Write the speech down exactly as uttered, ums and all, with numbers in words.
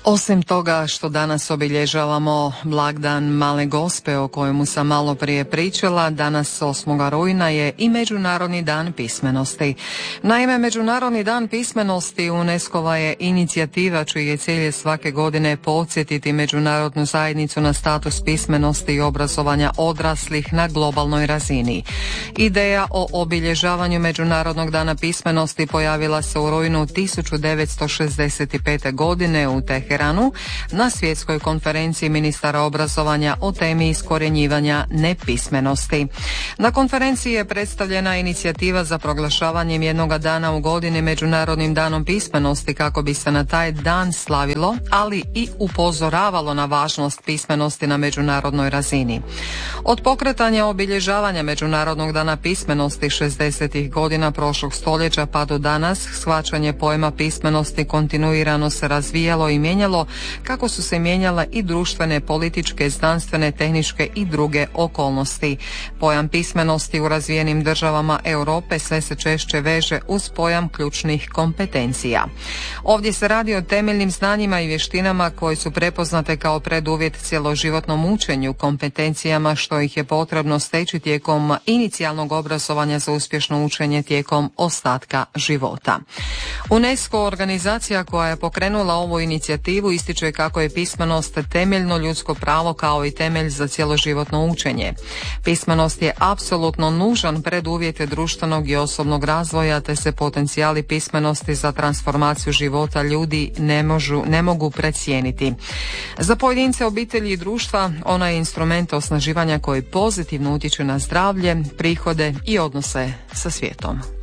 Osim toga što danas obilježavamo blagdan Male Gospe o kojemu sam malo prije pričala, danas osmog rujna je i Međunarodni dan pismenosti. Naime, Međunarodni dan pismenosti UNESCO-va je inicijativa čiji je cilj svake godine podsjetiti međunarodnu zajednicu na status pismenosti i obrazovanja odraslih na globalnoj razini. Ideja o obilježavanju Međunarodnog dana pismenosti pojavila se u rujnu tisuću devetsto šezdeset pete. godine u Teheranu na svjetskoj konferenciji ministara obrazovanja o temi iskorjenjivanja nepismenosti. Na konferenciji je predstavljena inicijativa za proglašavanjem jednoga dana u godini Međunarodnim danom pismenosti kako bi se na taj dan slavilo, ali i upozoravalo na važnost pismenosti na međunarodnoj razini. Od pokretanja obilježavanja Međunarodnog dana pismenosti šezdesetih godina prošlog stoljeća pa do danas, shvaćanje pojma pismenosti kontinuirano se razvijalo i mijenjalo kako su se mijenjale i društvene, političke, znanstvene, tehničke i druge okolnosti. Pojam pismenosti u razvijenim državama Europe sve se češće veže uz pojam ključnih kompetencija. Ovdje se radi o temeljnim znanjima i vještinama koje su prepoznate kao preduvjet cjeloživotnom učenju, kompetencijama što ih je potrebno steći tijekom inicijalnog obrazovanja za uspješno učenje tijekom ostatka života. UNESCO, organizacija koja je pokrenula ovu inicijativu, ističe kako je pismenost temeljno ljudsko pravo kao i temelj za cjeloživotno učenje. Pismenost je apsolutno nužan preduvjet društvenog i osobnog razvoja, te se potencijali pismenosti za transformaciju života ljudi ne, možu, ne mogu precijeniti. Za pojedince, obitelji i društva ona je instrument osnaživanja koji pozitivno utječe na zdravlje, prihode i odnose sa svijetom.